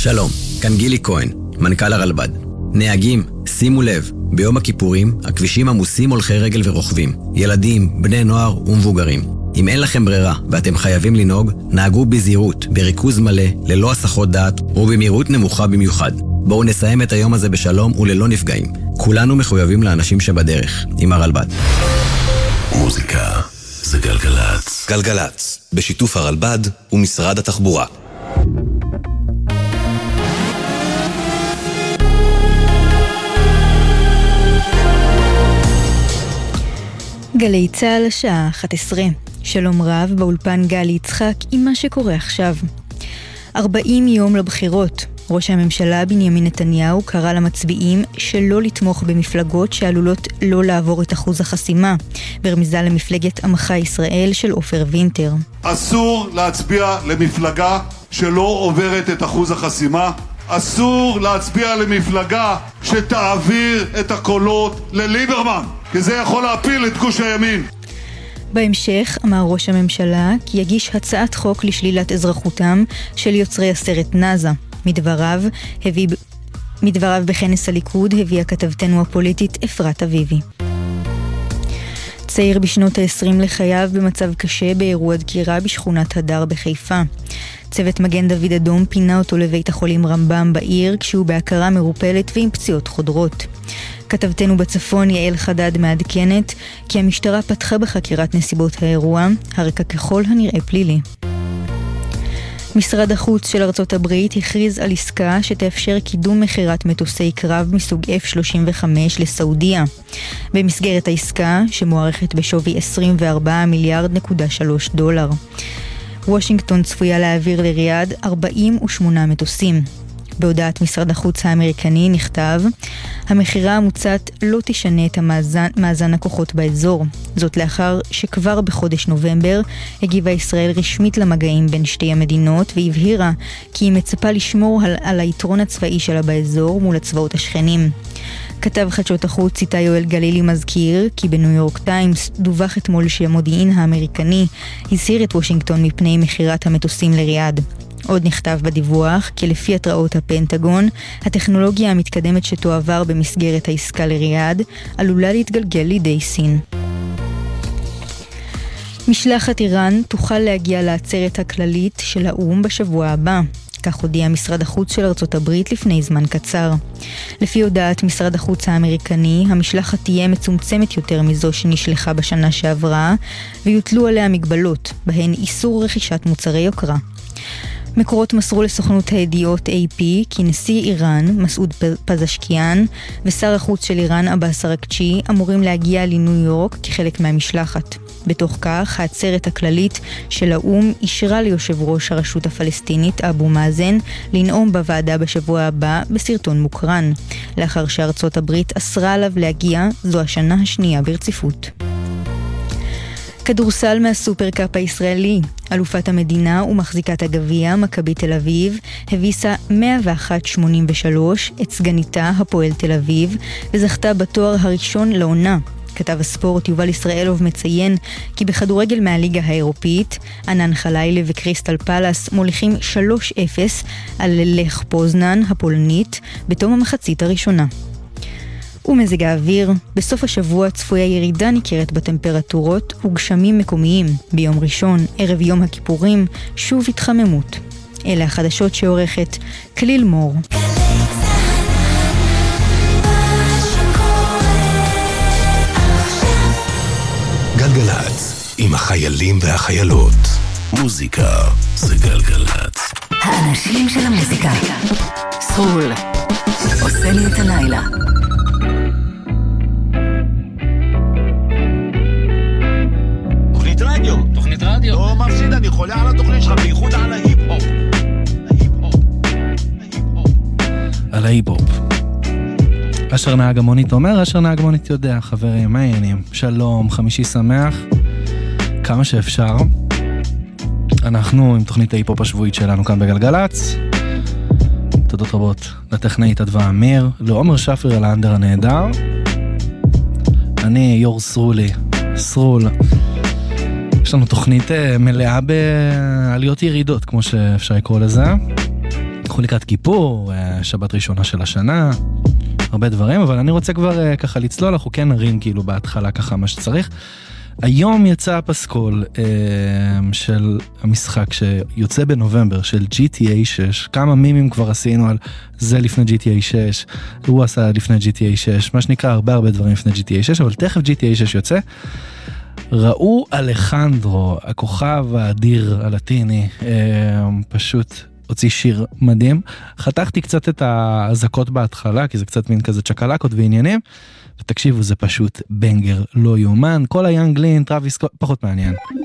שלום, כאן גילי כהן, מנכ"ל הרלב"ד. נהגים, שימו לב, ביום הכיפורים הכבישים עמוסים הולכי רגל ורוכבים, ילדים, בני נוער ומבוגרים. אם אין לכם ברירה ואתם חייבים לנהוג, נהגו בזהירות, בריכוז מלא, ללא הסחות דעת ובמהירות נמוכה במיוחד. בואו נסיים את היום הזה בשלום וללא נפגעים. כולנו מחויבים לאנשים שבדרך, עם הרלב"ד. מוזיקה זה גלגלץ. גלגלץ, בשיתוף הרלב"ד ומשרד התחבורה. גלי צהל השעה 11. שלום רב, באולפן גלי יצחק עם מה שקורה עכשיו. 40 יום לבחירות. ראש הממשלה בנימין נתניהו קרא למצביעים שלא לתמוך במפלגות שעלולות לא לעבור את אחוז החסימה, ברמיזה למפלגת עמך ישראל של עופר וינטר. אסור להצביע למפלגה שלא עוברת את אחוז החסימה. אסור להצביע למפלגה שתעביר את הקולות לליברמן, כי זה יכול להפיל את גוש הימין. בהמשך אמר ראש הממשלה כי יגיש הצעת חוק לשלילת אזרחותם של יוצרי הסרט נאזה. מדבריו בכנס הליכוד הביאה כתבתנו הפוליטית אפרת אביבי. צעיר בשנות ה-20 לחייו במצב קשה באירוע דקירה בשכונת הדר בחיפה. צוות מגן דוד אדום פינה אותו לבית החולים רמב"ם בעיר כשהוא בהכרה מרופלת ועם פציעות חודרות. כתבתנו בצפון יעל חדד מעדכנת כי המשטרה פתחה בחקירת נסיבות האירוע, הרקע ככל הנראה פלילי. משרד החוץ של ארצות הברית הכריז על עסקה שתאפשר קידום מחירת מטוסי קרב מסוג F-35 לסעודיה. במסגרת העסקה, שמוערכת בשווי 24.3 מיליארד דולר. וושינגטון צפויה להעביר לריאד 48 מטוסים. בהודעת משרד החוץ האמריקני נכתב, המחירה המוצעת לא תשנה את מאזן הכוחות באזור. זאת לאחר שכבר בחודש נובמבר הגיבה ישראל רשמית למגעים בין שתי המדינות והבהירה כי היא מצפה לשמור על היתרון הצבאי שלה באזור מול הצבאות השכנים. כתב חדשות החוץ איתי יואל גלילי מזכיר כי בניו יורק טיימס דווח אתמול שהמודיעין האמריקני הזהיר את וושינגטון מפני מחירת המטוסים לריאד. עוד נכתב בדיווח כי לפי התראות הפנטגון, הטכנולוגיה המתקדמת שתועבר במסגרת העסקה לריאד עלולה להתגלגל לידי סין. משלחת איראן תוכל להגיע לעצרת הכללית של האו"ם בשבוע הבא. כך הודיע משרד החוץ של ארצות הברית לפני זמן קצר. לפי הודעת משרד החוץ האמריקני, המשלחת תהיה מצומצמת יותר מזו שנשלחה בשנה שעברה, ויוטלו עליה מגבלות, בהן איסור רכישת מוצרי יוקרה. מקורות מסרו לסוכנות הידיעות AP כי נשיא איראן, מסעוד פזשקיאן, ושר החוץ של איראן, עבאס אראגצ'י, אמורים להגיע לניו יורק כחלק מהמשלחת. בתוך כך, העצרת הכללית של האו"ם אישרה ליושב ראש הרשות הפלסטינית, אבו מאזן, לנאום בוועדה בשבוע הבא בסרטון מוקרן, לאחר שארצות הברית אסרה עליו להגיע, זו השנה השנייה ברציפות. כדורסל מהסופרקאפ הישראלי. אלופת המדינה ומחזיקת הגביע, מכבי תל אביב, הביסה 101-83 את סגניתה הפועל תל אביב, וזכתה בתואר הראשון לעונה. כתב הספורט יובל ישראלוב מציין כי בכדורגל מהליגה האירופית, ענן חלילי וקריסטל פלאס מוליכים 3-0 על לך פוזנן הפולנית בתום המחצית הראשונה. ומזג האוויר, בסוף השבוע צפויה ירידה ניכרת בטמפרטורות וגשמים מקומיים. ביום ראשון, ערב יום הכיפורים, שוב התחממות. אלה החדשות שעורכת כליל מור. גלגלץ, עם החיילים והחיילות. מוזיקה זה גלגלץ. האנשים של המוזיקה. סרול, עושה לי את הלילה. תוכנית רדיו. לא מפסיד, אני חולה על התוכנית שלך, בייחוד על ההיפ-הופ. על ההיפ-הופ. אשר נהג המונית אומר, אשר נהג המונית יודע. חברים, מה העניינים? שלום, חמישי שמח. כמה שאפשר. אנחנו עם תוכנית ההיפ-הופ השבועית שלנו כאן בגלגלץ. תודות רבות לטכנאית אדווה אמיר, לעומר שפר על האנדר הנהדר. אני יור סרול. יש לנו תוכנית מלאה בעליות ירידות, כמו שאפשר לקרוא לזה. אנחנו לקראת כיפור, שבת ראשונה של השנה, הרבה דברים, אבל אני רוצה כבר ככה לצלול, אנחנו כן נרים כאילו בהתחלה ככה מה שצריך. היום יצא הפסקול של המשחק שיוצא בנובמבר של GTA 6, כמה מימים כבר עשינו על זה לפני GTA 6, הוא עשה לפני GTA 6, מה שנקרא הרבה דברים לפני GTA 6, אבל תכף GTA 6 יוצא. ראו אלחנדרו, הכוכב האדיר הלטיני, פשוט הוציא שיר מדהים. חתכתי קצת את ההזקות בהתחלה, כי זה קצת מין כזה צ'קלקות ועניינים, ותקשיבו, זה פשוט בנגר לא יומן. כל היאנג לין, טראביס, פחות מעניין.